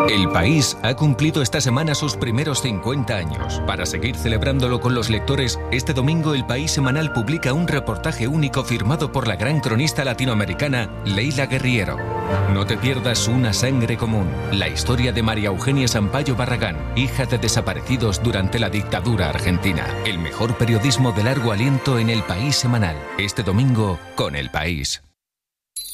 El País ha cumplido esta semana sus primeros 50 años. Para seguir celebrándolo con los lectores, este domingo El País Semanal publica un reportaje único firmado por la gran cronista latinoamericana Leila Guerriero. No te pierdas Una sangre común, la historia de María Eugenia Sampaio Barragán, hija de desaparecidos durante la dictadura argentina. El mejor periodismo de largo aliento en El País Semanal. Este domingo con El País.